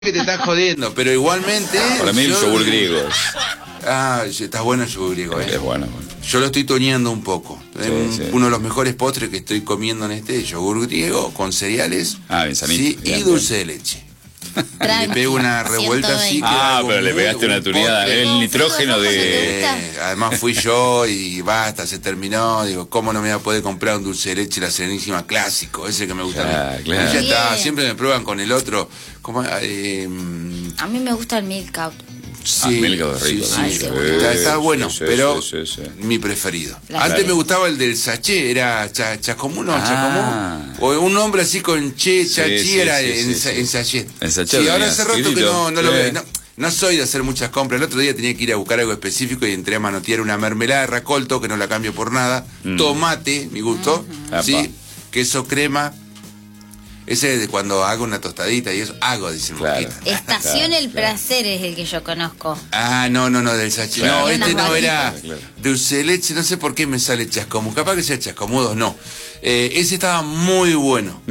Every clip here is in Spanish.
que te estás jodiendo, pero igualmente... Para mí el yogur griego es... Ah, está bueno el yogur griego, Es bueno. Yo lo estoy toneando un poco. Sí. Uno de los mejores postres que estoy comiendo en este yogur griego con cereales. Bien sanito. Sí, y dulce de leche. Le pego una revuelta así. Pero le pegaste una tuneada. El nitrógeno de... Además fui yo y basta, se terminó. Digo, ¿cómo no me voy a poder comprar un dulce de leche La Serenísima clásico? Ese que me gusta a mí. Claro. Ya está, siempre me prueban con el otro. A mí me gusta el Milk Out. Sí, Milk Out es rico. Sí. Está bueno, pero sí. mi preferido. Claro. Antes me gustaba el del sachet, era Chascomún, ¿no? Chascomún. O un nombre así con che, chachi, era en sachet. En sachet. Sí, ahora hace rato que no lo veo. No soy de hacer muchas compras. El otro día tenía que ir a buscar algo específico y entré a manotear una mermelada de Racolto, que no la cambio por nada. Tomate, mi gusto. Sí, queso crema. Ese es de cuando hago una tostadita y eso, dicen Mosquita. Estación El Placer es el que yo conozco. No, del sachet. Claro. No, este no era Claro. dulce de leche, no sé por qué me sale Chascomún. Capaz que sea Chascomudos, no. Ese estaba muy bueno.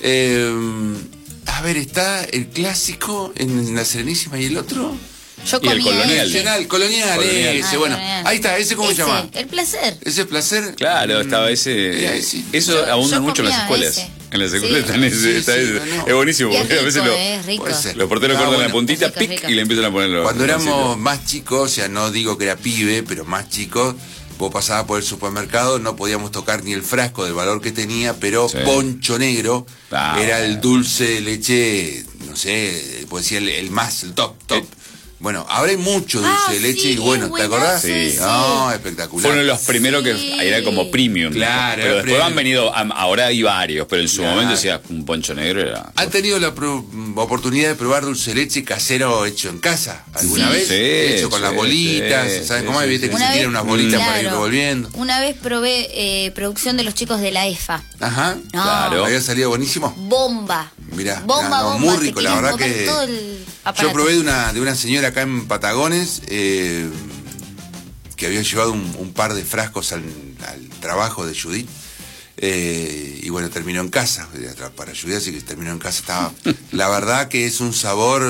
A ver, está el clásico en La Serenísima y el otro. Yo Y el comía Colonial, ese, bueno. Colonial. Ahí está, ¿ese cómo se llama? El Placer. ¿Ese Placer? Claro, estaba ese... Sí. Eso abunda yo mucho en las comía escuelas. ese. En las escuelas Sí. están está ese. No. Es buenísimo, Y es porque a veces rico, es rico. Puede ser. los porteros cortan la puntita, rico, pic, rico. y le empiezan a ponerlo. Cuando éramos más chicos, o sea, no digo que era pibe, pero más chicos, vos pasabas por el supermercado, no podíamos tocar ni el frasco del valor que tenía, pero Sí. Poncho Negro era el bueno. dulce de leche, no sé, puedo decir el top. Bueno, ahora hay mucho dulce de leche y bueno, ¿te acordás? Sí. No, espectacular. Fue uno de los primeros que era como premium. Claro, Pero después premium. han venido, ahora hay varios, pero en su Claro. momento decía un poncho negro era... ¿Han tenido la oportunidad de probar dulce de leche casero hecho en casa alguna Sí. vez? Sí, Hecho con las bolitas, sí, ¿saben sí, cómo hay? sí, Viste sí. que se tiran unas bolitas para ir revolviendo. Una vez probé producción de los chicos de la EFA. Ajá. No. Claro. ¿Había salido buenísimo? Bomba. Mirá, Bomba. muy te rico, la quieren verdad comer que todo el aparato. yo probé de una señora acá en Patagones que había llevado un par de frascos al trabajo de Judith y bueno, terminó en casa para Judith, así que terminó en casa. La verdad que es un sabor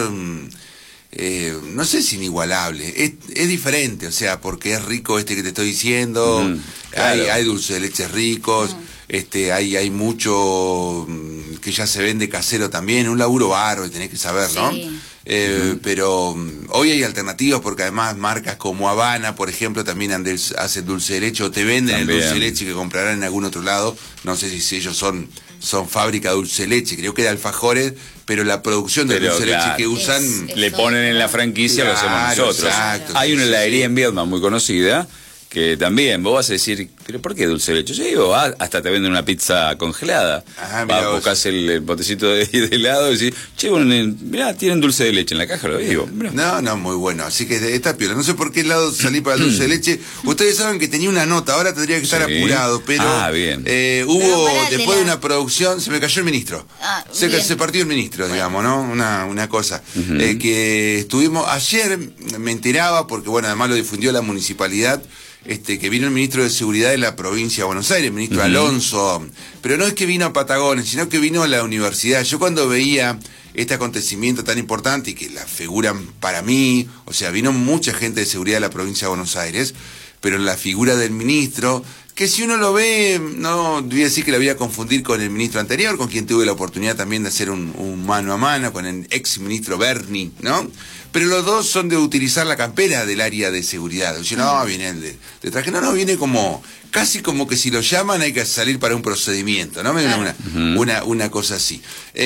no sé si inigualable, es diferente, o sea, porque es rico este que te estoy diciendo. Claro. Hay dulce de leches ricos. Hay mucho que ya se vende casero también, un laburo bárbaro, tenés que saber, ¿no? Sí. Pero hoy hay alternativas porque además marcas como Habana, por ejemplo, también hacen dulce de leche o te venden También. el dulce de leche que comprarán en algún otro lado. No sé si ellos son fábrica de dulce de leche, creo que de alfajores, pero la producción de dulce de leche claro. que usan... Es- Le ponen en la franquicia, lo hacemos Claro, nosotros. exacto, Hay sí, una sí, heladería sí. en Vietnam muy conocida que también vos vas a decir, ¿pero por qué dulce de leche? Yo digo, hasta te venden una pizza congelada. Mirá vos. Buscás el botecito de helado y decís, che, bueno, mirá, tienen dulce de leche en la caja, lo digo. Mirá. No, muy bueno. Así que está piola. No sé por qué lado salí para el dulce de leche. Ustedes saben que tenía una nota, ahora tendría que estar Sí. apurado, pero Bien. hubo, Pero pará, después de una producción, se me cayó el ministro. Bien. Se partió el ministro, digamos, ¿no? Una cosa. Que estuvimos, ayer me enteraba, porque bueno, además lo difundió la municipalidad, que vino el ministro de Seguridad de la provincia de Buenos Aires, el ministro Alonso, pero no es que vino a Patagones, sino que vino a la universidad. Yo cuando veía este acontecimiento tan importante y que la figuran para mí, o sea, vino mucha gente de seguridad de la provincia de Buenos Aires, pero la figura del ministro, que si uno lo ve, no voy a decir que la voy a confundir con el ministro anterior, con quien tuve la oportunidad también de hacer un mano a mano, con el ex ministro Berni, ¿no? Pero los dos son de utilizar la campera del área de seguridad. O sea, no, viene el de traje, no, viene como, casi como que si lo llaman hay que salir para un procedimiento, ¿no? Una cosa así.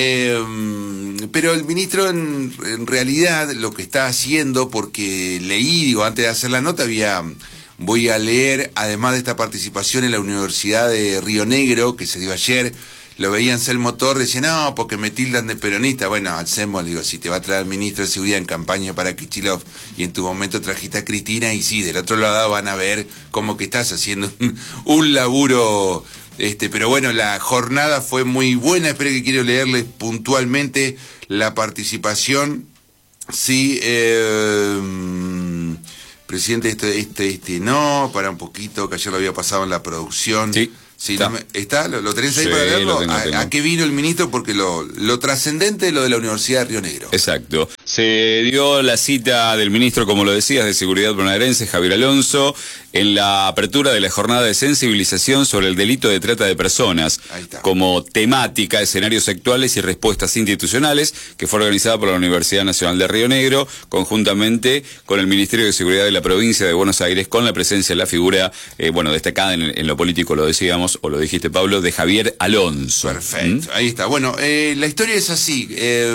Pero el ministro en realidad lo que está haciendo, porque leí, digo, antes de hacer la nota voy a leer, además de esta participación en la Universidad de Río Negro, que se dio ayer, lo veía Anselmo Torres, decía, no, porque me tildan de peronista. Bueno, Anselmo, digo, si te va a traer el ministro de Seguridad en campaña para Kicillof y en tu momento trajiste a Cristina, y sí, del otro lado van a ver cómo que estás haciendo un laburo. Pero bueno, la jornada fue muy buena, espero que quiero leerles puntualmente la participación. Sí, presidente, no, para un poquito, que ayer lo había pasado en la producción. Sí. Sí, Está. ¿Está? ¿Lo tenés ahí Sí, para leerlo? lo tengo. ¿A qué vino el ministro? Porque lo trascendente es lo de la Universidad de Río Negro. Exacto. Se dio la cita del ministro, como lo decías, de Seguridad Bonaerense, Javier Alonso, en la apertura de la jornada de sensibilización sobre el delito de trata de personas, como temática, escenarios actuales y respuestas institucionales, que fue organizada por la Universidad Nacional de Río Negro, conjuntamente con el Ministerio de Seguridad de la provincia de Buenos Aires, con la presencia de la figura, destacada en lo político, lo decíamos, o lo dijiste, Pablo, de Javier Alonso. Perfecto, ahí está. Bueno, la historia es así.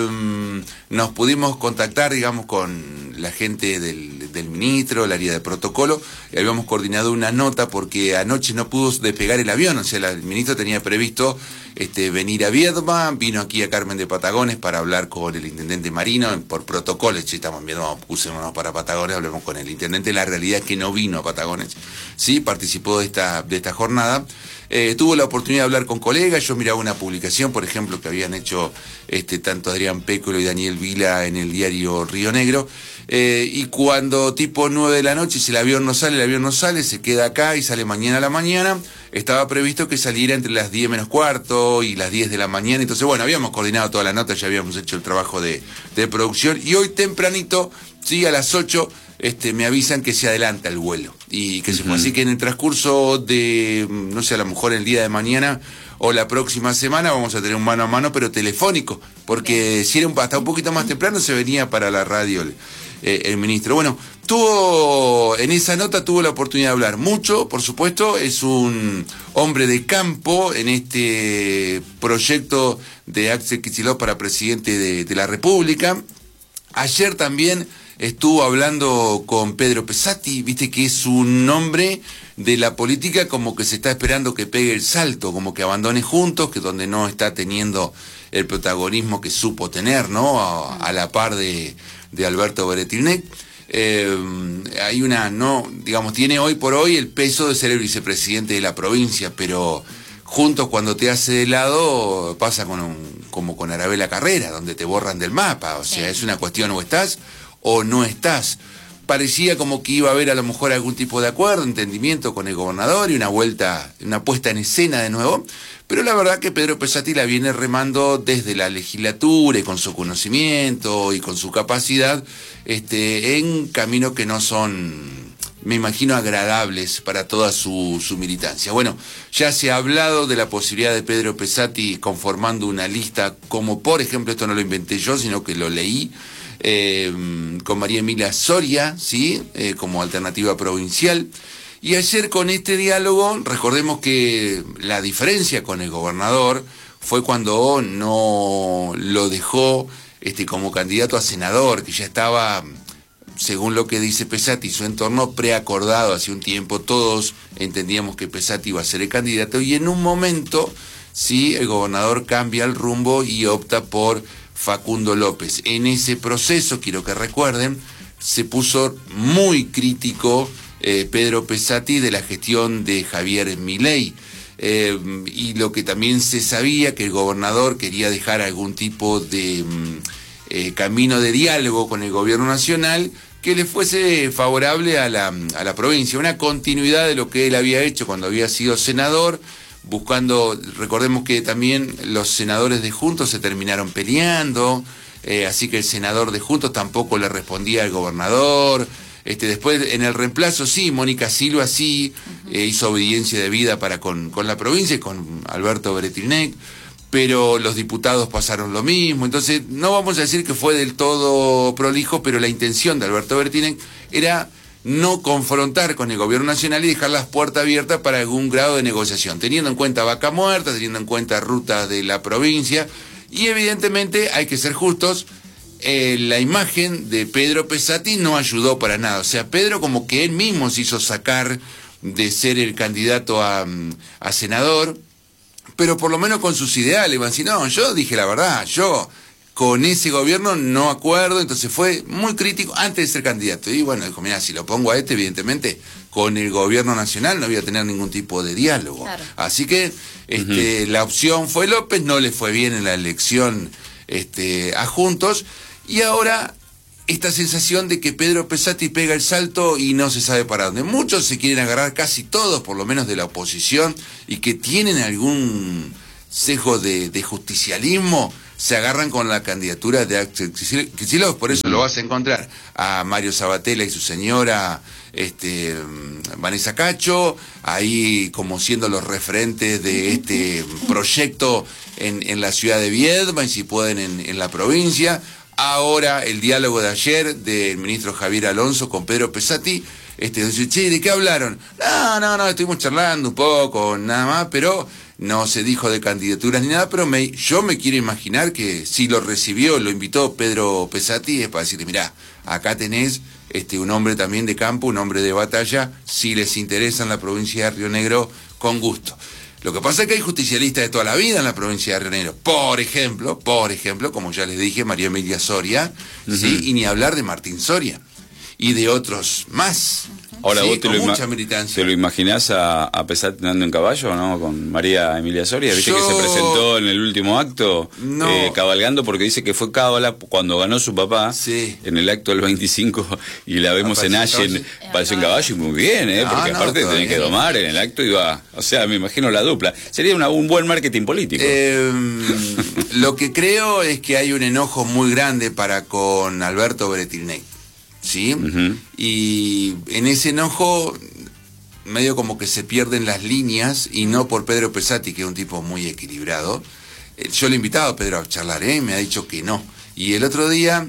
Nos pudimos contactar, digamos, con la gente del ministro, el área de protocolo, y habíamos coordinado una nota porque anoche no pudo despegar el avión, o sea, el ministro tenía previsto venir a Viedma, vino aquí a Carmen de Patagones para hablar con el intendente Marino, por protocolo, estamos en Viedma, pusémonos para Patagones, hablemos con el intendente, la realidad es que no vino a Patagones, sí, participó de esta jornada. Tuvo la oportunidad de hablar con colegas, yo miraba una publicación, por ejemplo, que habían hecho tanto Adrián Pécolo y Daniel Vila en el diario Río Negro, y cuando tipo 9 de la noche, si el avión no sale, se queda acá y sale mañana a la mañana, estaba previsto que saliera entre las 10 menos cuarto y las 10 de la mañana, entonces bueno, habíamos coordinado toda la nota, ya habíamos hecho el trabajo de producción, y hoy tempranito, sí, a las 8, me avisan que se adelanta el vuelo y que se fue. Así que en el transcurso de, no sé, a lo mejor el día de mañana o la próxima semana vamos a tener un mano a mano, pero telefónico, porque si era hasta un poquito más temprano se venía para la radio el ministro. Bueno, en esa nota tuvo la oportunidad de hablar mucho, por supuesto, es un hombre de campo en este proyecto de Axel Kicillof para presidente de la República. Ayer también estuvo hablando con Pedro Pesati, viste que es un hombre de la política como que se está esperando que pegue el salto, como que abandone Juntos, que donde no está teniendo el protagonismo que supo tener, ¿no? A la par de Alberto Beretilnec. Tiene hoy por hoy el peso de ser el vicepresidente de la provincia, pero Juntos cuando te hace de lado pasa como con Arabella Carrera, donde te borran del mapa, o sea, es una cuestión o estás o no estás. Parecía como que iba a haber a lo mejor algún tipo de acuerdo, entendimiento con el gobernador y una puesta en escena de nuevo, pero la verdad que Pedro Pesati la viene remando desde la legislatura y con su conocimiento y con su capacidad en caminos que no son, me imagino, agradables para toda su militancia. Bueno, ya se ha hablado de la posibilidad de Pedro Pesati conformando una lista, como por ejemplo, esto no lo inventé yo, sino que lo leí, con María Emilia Soria, ¿sí? Como alternativa provincial. Y ayer con este diálogo, recordemos que la diferencia con el gobernador fue cuando no lo dejó como candidato a senador, que ya estaba, según lo que dice Pesati, su entorno preacordado hace un tiempo, todos entendíamos que Pesati iba a ser el candidato, y en un momento, sí, el gobernador cambia el rumbo y opta por Facundo López. En ese proceso, quiero que recuerden, se puso muy crítico Pedro Pesati de la gestión de Javier Milei. Y lo que también se sabía, que el gobernador quería dejar algún tipo de camino de diálogo con el gobierno nacional que le fuese favorable a la provincia, una continuidad de lo que él había hecho cuando había sido senador, buscando, recordemos que también los senadores de Juntos se terminaron peleando, así que el senador de Juntos tampoco le respondía al gobernador. Después en el reemplazo sí, Mónica Silva sí hizo obediencia de vida para con la provincia y con Alberto Beretilnec, pero los diputados pasaron lo mismo. Entonces no vamos a decir que fue del todo prolijo, pero la intención de Alberto Beretilnec era no confrontar con el gobierno nacional y dejar las puertas abiertas para algún grado de negociación, teniendo en cuenta Vaca Muerta, teniendo en cuenta rutas de la provincia, y evidentemente hay que ser justos, la imagen de Pedro Pesati no ayudó para nada, o sea, Pedro como que él mismo se hizo sacar de ser el candidato a senador, pero por lo menos con sus ideales, van a decir, no, yo dije la verdad, yo con ese gobierno no acuerdo, entonces fue muy crítico antes de ser candidato. Y bueno, dijo, mira, si lo pongo a evidentemente, con el gobierno nacional no voy a tener ningún tipo de diálogo. Claro. Así que la opción fue López, no le fue bien en la elección a Juntos, y ahora esta sensación de que Pedro Pesati pega el salto y no se sabe para dónde. Muchos se quieren agarrar, casi todos, por lo menos de la oposición, y que tienen algún sesgo de justicialismo, se agarran con la candidatura de Axel Kicillof. Por eso lo vas a encontrar a Mario Sabatella y su señora Vanessa Cacho, ahí como siendo los referentes de este proyecto en la ciudad de Viedma, y si pueden en la provincia. Ahora el diálogo de ayer del ministro Javier Alonso con Pedro Pesati, dice, che, ¿de qué hablaron? No, estuvimos charlando un poco, nada más, pero no se dijo de candidaturas ni nada, pero yo me quiero imaginar que si lo recibió, lo invitó Pedro Pesati, es para decirle, mirá, acá tenés un hombre también de campo, un hombre de batalla, si les interesa en la provincia de Río Negro, con gusto. Lo que pasa es que hay justicialistas de toda la vida en la provincia de Río Negro. Por ejemplo, como ya les dije, María Emilia Soria, ¿sí? Y ni hablar de Martín Soria. Y de otros más. Ahora, sí, vos te lo imaginás a Pesati andando en caballo, ¿no? Con María Emilia Soria. ¿Viste que se presentó en el último acto cabalgando? Porque dice que fue cábala cuando ganó su papá en el acto del 25 y la vemos en Allen, apareció en caballo y muy bien, porque aparte tenés que domar en el acto y va. O sea, me imagino la dupla. Sería un buen marketing político. Lo que creo es que hay un enojo muy grande con Alberto Bretilnec. ¿Sí? Y en ese enojo medio como que se pierden las líneas, y no por Pedro Pesati, que es un tipo muy equilibrado. Yo le he invitado a Pedro a charlar, me ha dicho que no. Y el otro día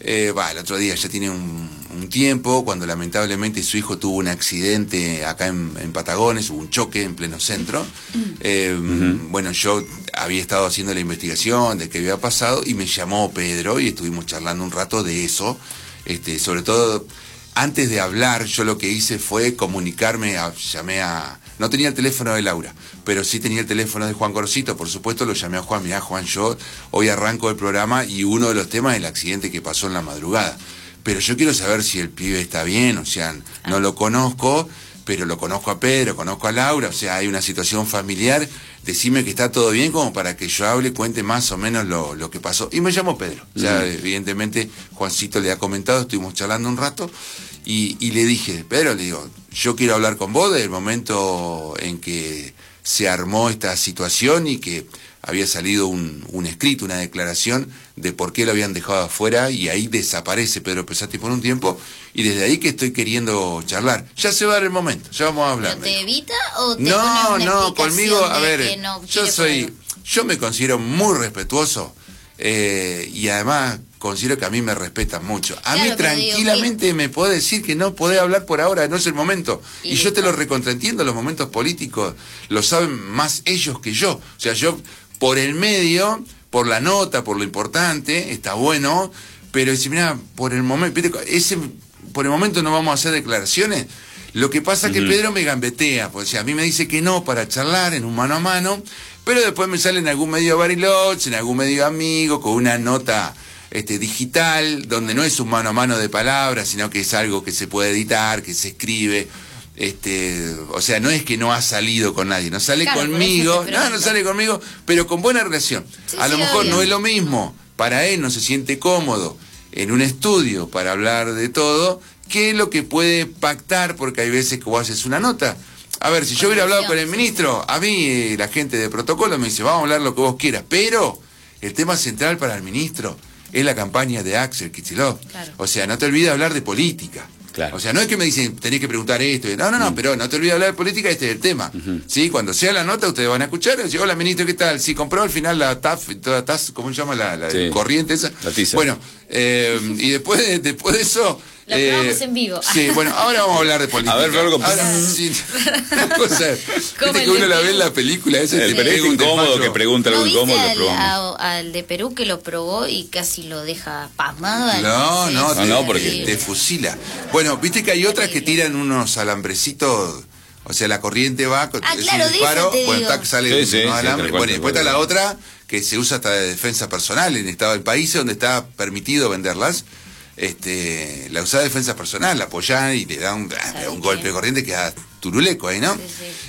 ya tiene un tiempo, cuando lamentablemente su hijo tuvo un accidente acá en Patagones, hubo un choque en pleno centro. Bueno, yo había estado haciendo la investigación de qué había pasado y me llamó Pedro y estuvimos charlando un rato de eso. Sobre todo, antes de hablar, yo lo que hice fue comunicarme, no tenía el teléfono de Laura, pero sí tenía el teléfono de Juan Corsito, por supuesto, lo llamé a Juan. Mirá, Juan, yo hoy arranco el programa y uno de los temas es el accidente que pasó en la madrugada. Pero yo quiero saber si el pibe está bien, o sea, no lo conozco, pero lo conozco a Pedro, conozco a Laura, o sea, hay una situación familiar, decime que está todo bien como para que yo hable, cuente más o menos lo que pasó. Y me llamó Pedro, o sea, evidentemente Juancito le ha comentado, estuvimos charlando un rato, y le dije, Pedro, le digo, yo quiero hablar con vos del momento en que se armó esta situación y que había salido un escrito, una declaración de por qué lo habían dejado afuera, y ahí desaparece Pedro Pesati por un tiempo, y desde ahí que estoy queriendo charlar. Ya se va a dar el momento, ya vamos a hablar. ¿No te evita o te No, conmigo, a ver, yo me considero muy respetuoso, y además considero que a mí me respetan mucho. A mí tranquilamente me puede decir que no podés hablar por ahora, no es el momento. Y yo te lo recontraentiendo, los momentos políticos lo saben más ellos que yo. O sea, yo por el medio, por la nota, por lo importante, está bueno, pero si mira, por el momento no vamos a hacer declaraciones. Lo que pasa es que Pedro me gambetea, pues, o sea, a mí me dice que no para charlar en un mano a mano, pero después me sale en algún medio Bariloche, en algún medio amigo, con una nota digital, donde no es un mano a mano de palabras, sino que es algo que se puede editar, que se escribe. O sea, no es que no ha salido con nadie, no sale conmigo, no sale conmigo, pero con buena relación. A lo mejor no es lo mismo, para él no se siente cómodo en un estudio para hablar de todo, que lo que puede pactar, porque hay veces que vos haces una nota. A ver, si yo hubiera hablado con el ministro, a mí la gente de protocolo me dice, vamos a hablar lo que vos quieras, pero el tema central para el ministro es la campaña de Axel Kicillof. Claro. O sea, no te olvides de hablar de política. Claro. O sea, no es que me dicen, tenés que preguntar esto. No, pero no te olvides de hablar de política, este es el tema. ¿Sí? Cuando sea la nota, ustedes van a escuchar. Y hola, ministro, ¿qué tal? Si compró al final la TAF, ¿cómo se llama la corriente esa? La tiza. Bueno, y después de eso... Lo probamos en vivo. Sí, bueno, ahora vamos a hablar de política. A ver, sí, una cosa, viste que uno la ve en la película, ese el periodista incómodo que pregunta algo incómodo. Al de Perú que lo probó y casi lo deja pasmado. No, porque te fusila. Bueno, viste que hay otras que tiran unos alambrecitos, o sea, la corriente va, claro, disparo, bueno, sale un alambre. Bueno, después está la otra que se usa hasta de defensa personal en estado del país donde está permitido venderlas. La usada de defensa personal, la apoyan y le da un golpe de corriente que da turuleco ahí, ¿no?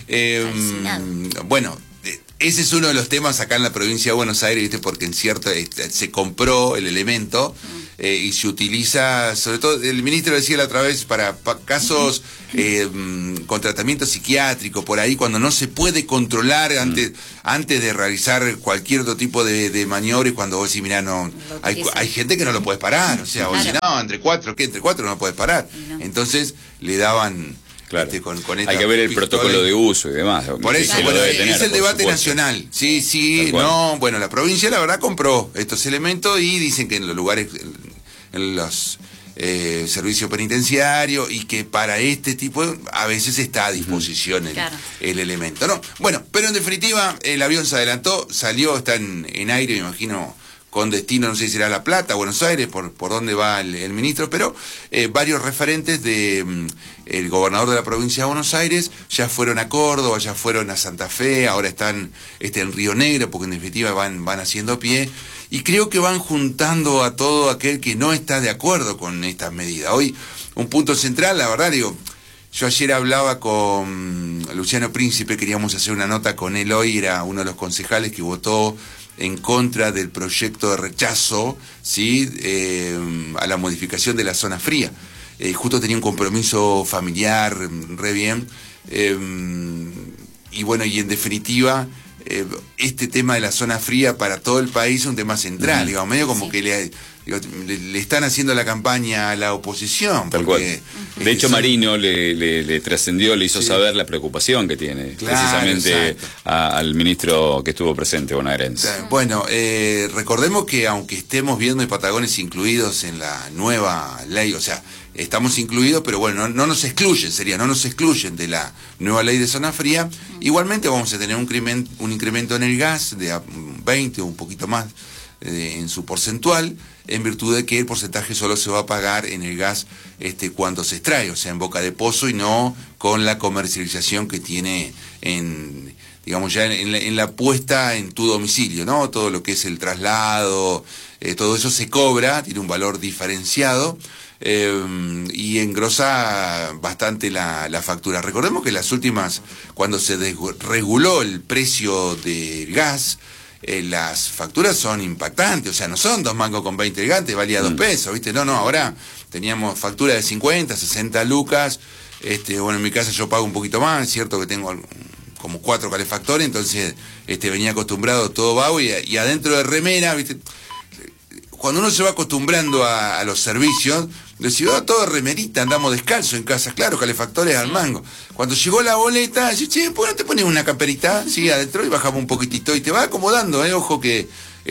Bueno, ese es uno de los temas acá en la provincia de Buenos Aires, ¿viste? Porque en cierto se compró el elemento, y se utiliza, sobre todo, el ministro decía la otra vez, para casos con tratamiento psiquiátrico, por ahí, cuando no se puede controlar antes de realizar cualquier otro tipo de maniobra, y cuando vos decís, mirá, no, hay gente que no lo puedes parar, o sea, vos decís, no, entre cuatro no puedes parar. No. Entonces le daban... Claro. Hay que ver el protocolo de uso y demás. Por eso, bueno, es el debate nacional. Sí, no, bueno, la provincia la verdad compró estos elementos y dicen que en los lugares, en los servicios penitenciarios, y que para este tipo a veces está a disposición el elemento, ¿no? Bueno, pero en definitiva el avión se adelantó, salió, está en aire, me imagino, con destino, no sé si será La Plata, Buenos Aires, por dónde va el ministro, pero varios referentes el gobernador de la provincia de Buenos Aires ya fueron a Córdoba, ya fueron a Santa Fe, ahora están en Río Negro, porque en definitiva van haciendo pie, y creo que van juntando a todo aquel que no está de acuerdo con estas medidas. Hoy, un punto central, la verdad, digo, yo ayer hablaba con Luciano Príncipe, queríamos hacer una nota con él hoy, era uno de los concejales que votó en contra del proyecto de rechazo, ¿sí? A la modificación de la zona fría. Justo tenía un compromiso familiar, re bien, y bueno, y en definitiva, este tema de la zona fría para todo el país es un tema central, digamos, medio como que le están haciendo la campaña a la oposición. Tal cual. De hecho, Marino le trascendió, le hizo saber la preocupación que tiene, precisamente al ministro que estuvo presente, bonaerense. Bueno, recordemos que aunque estemos viendo Patagones incluidos en la nueva ley, o sea, estamos incluidos, pero bueno, no nos excluyen de la nueva ley de zona fría, igualmente vamos a tener un incremento en el gas de 20 o un poquito más en su porcentual, en virtud de que el porcentaje solo se va a pagar en el gas cuando se extrae, o sea, en boca de pozo, y no con la comercialización que tiene digamos ya en la puesta en tu domicilio, ¿no? Todo lo que es el traslado, todo eso se cobra, tiene un valor diferenciado, y engrosa bastante la factura. Recordemos que las últimas, cuando se reguló el precio del gas, las facturas son impactantes, o sea, no son 2 mangos con 20 el gas, te valía 2 pesos, ¿viste? No, ahora teníamos factura de 50, 60 lucas, bueno, en mi casa yo pago un poquito más, es cierto que tengo como 4 calefactores, entonces venía acostumbrado todo vago, y adentro de remera, ¿viste? Cuando uno se va acostumbrando a los servicios, decía, todo remerita, andamos descalzo en casa, claro, calefactores al mango. Cuando llegó la boleta, dice, che, ¿por qué no te pones una camperita? Sí, adentro, y bajamos un poquitito, y te va acomodando, ojo que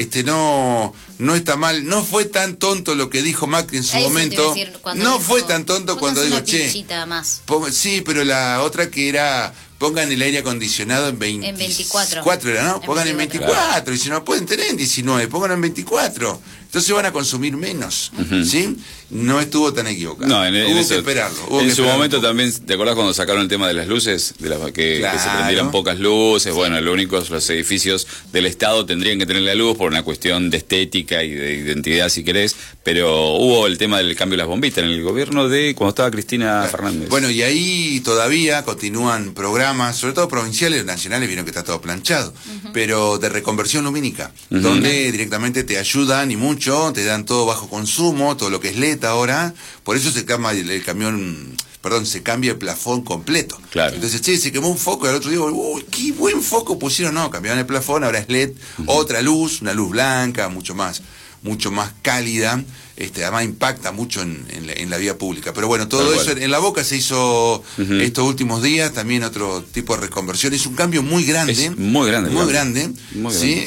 no está mal, no fue tan tonto lo que dijo Macri en su momento, no fue tan tonto cuando digo, che, sí, pero la otra que era, pongan el aire acondicionado en 24 era, ¿no? Pongan en 24, y si no pueden tener en 19, pónganlo en 24. Entonces van a consumir menos, ¿sí? No estuvo tan equivocado. No, hubo que esperarlo. En su momento también, ¿te acordás cuando sacaron el tema de las luces? Que se prendieran pocas luces. Sí. Bueno, los edificios del Estado tendrían que tener la luz por una cuestión de estética y de identidad, si querés. Pero hubo el tema del cambio de las bombitas en el gobierno de cuando estaba Cristina Fernández. Bueno, y ahí todavía continúan programas, sobre todo provinciales, nacionales, vieron que está todo planchado, pero de reconversión lumínica, donde directamente te ayudan y mucho, te dan todo bajo consumo, todo lo que es LED ahora, por eso se cambia se cambia el plafón completo. Claro. Entonces, che, se quemó un foco, y al otro día, uy, qué buen foco pusieron, no, cambiaron el plafón, ahora es LED, otra luz, una luz blanca, mucho más cálida, además impacta mucho en la vía pública. Pero bueno, todo eso en La Boca se hizo estos últimos días, también otro tipo de reconversión, es un cambio muy grande. Es muy grande. ¿Sí?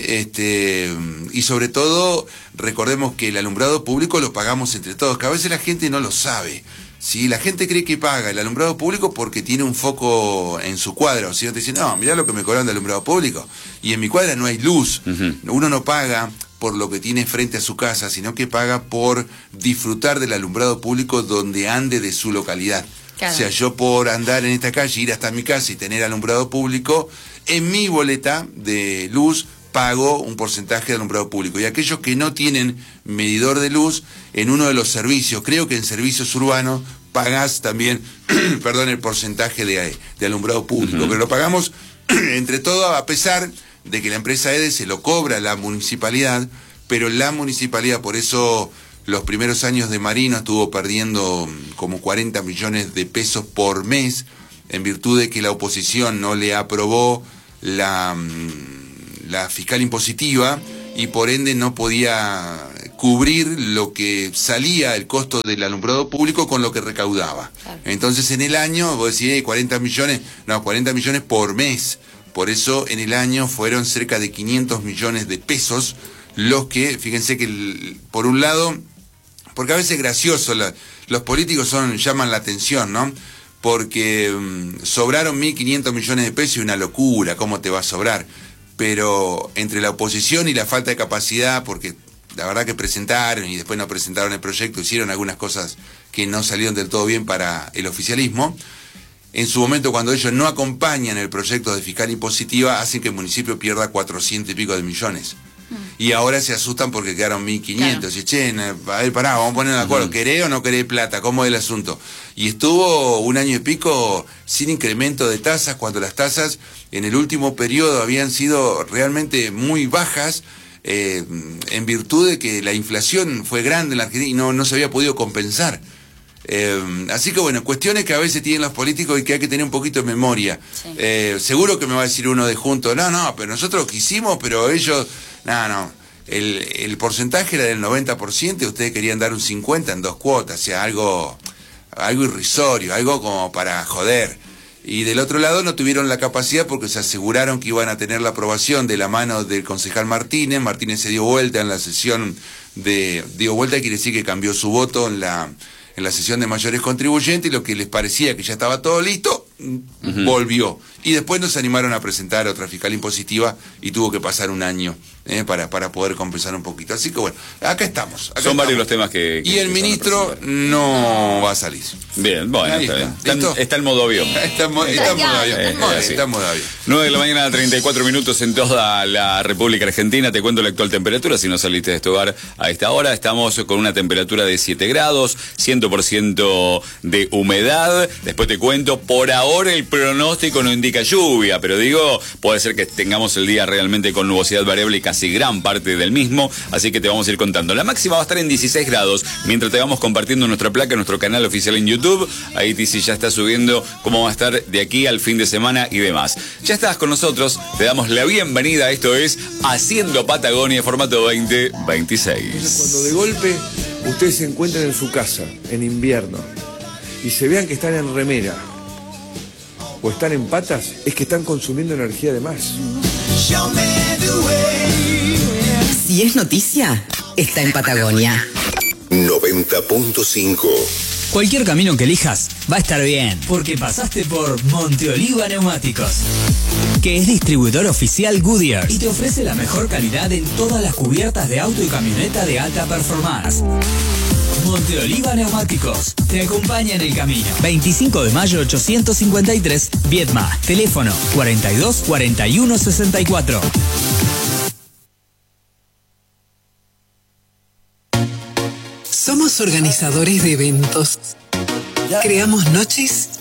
Y sobre todo, recordemos que el alumbrado público lo pagamos entre todos, que a veces la gente no lo sabe. Si la gente cree que paga el alumbrado público porque tiene un foco en su cuadra, o si no te dicen, no, mirá lo que me cobran de alumbrado público, y en mi cuadra no hay luz. Uno no paga por lo que tiene frente a su casa, sino que paga por disfrutar del alumbrado público donde ande de su localidad. Claro. O sea, yo por andar en esta calle, ir hasta mi casa y tener alumbrado público, en mi boleta de luz pago un porcentaje de alumbrado público. Y aquellos que no tienen medidor de luz, en uno de los servicios, creo que en servicios urbanos, pagás también, el porcentaje de alumbrado público. Pero lo pagamos entre todos, a pesar de que la empresa EDE se lo cobra a la municipalidad, pero la municipalidad, por eso los primeros años de Marino estuvo perdiendo como 40 millones de pesos por mes, en virtud de que la oposición no le aprobó la fiscal impositiva y por ende no podía cubrir lo que salía el costo del alumbrado público con lo que recaudaba. Claro. Entonces en el año, vos decís, 40 millones por mes. Por eso en el año fueron cerca de 500 millones de pesos los que, fíjense que por un lado, porque a veces es gracioso, los políticos llaman la atención, ¿no? Porque sobraron 1.500 millones de pesos y una locura, ¿cómo te va a sobrar? Pero entre la oposición y la falta de capacidad, porque la verdad que presentaron y después no presentaron el proyecto, hicieron algunas cosas que no salieron del todo bien para el oficialismo. En su momento, cuando ellos no acompañan el proyecto de fiscal impositiva, hacen que el municipio pierda 400 y pico de millones. Y ahora se asustan porque quedaron 1.500. Claro. Y che, a ver, pará, vamos a poner de acuerdo. ¿Querés o no querés plata? ¿Cómo es el asunto? Y estuvo un año y pico sin incremento de tasas, cuando las tasas en el último periodo habían sido realmente muy bajas, en virtud de que la inflación fue grande en la Argentina y no se había podido compensar. Así que bueno, cuestiones que a veces tienen los políticos y que hay que tener un poquito de memoria. Sí. Seguro que me va a decir uno de juntos, no, pero nosotros quisimos, pero ellos, no. El porcentaje era del 90% y ustedes querían dar un 50% en 2 cuotas, o sea, algo irrisorio, algo como para joder. Y del otro lado no tuvieron la capacidad porque se aseguraron que iban a tener la aprobación de la mano del concejal Martínez. Martínez se dio vuelta en la sesión dio vuelta, quiere decir que cambió su voto en la sesión de mayores contribuyentes, y lo que les parecía que ya estaba todo listo, volvió. Y después nos animaron a presentar otra fiscal impositiva y tuvo que pasar un año para poder compensar un poquito. Así que bueno, acá estamos. Son varios los temas que y el ministro no va a salir. Bien, bueno, está en modo avión. Está en modo avión. 9 de la mañana, 34 minutos en toda la República Argentina. Te cuento la actual temperatura, si no saliste de este hogar a esta hora. Estamos con una temperatura de 7 grados, 100% de humedad. Después te cuento, por ahora el pronóstico no indica lluvia, pero digo, puede ser que tengamos el día realmente con nubosidad variable y casi gran parte del mismo, así que te vamos a ir contando. La máxima va a estar en 16 grados, mientras te vamos compartiendo nuestra placa, nuestro canal oficial en YouTube. Ahí Tizi ya está subiendo cómo va a estar de aquí al fin de semana y demás. Ya estás con nosotros, te damos la bienvenida. Esto es Haciendo Patagonia, formato 2026. Cuando de golpe ustedes se encuentran en su casa, en invierno, y se vean que están en remera o están en patas, es que están consumiendo energía de más. Si es noticia, está en Patagonia. 90.5. Cualquier camino que elijas va a estar bien, porque pasaste por Monteoliva Neumáticos, que es distribuidor oficial Goodyear y te ofrece la mejor calidad en todas las cubiertas de auto y camioneta de alta performance. Monteoliva Neumáticos te acompaña en el camino. 25 de mayo 853, Viedma. Teléfono 42 41 64. Somos organizadores de eventos. Creamos noches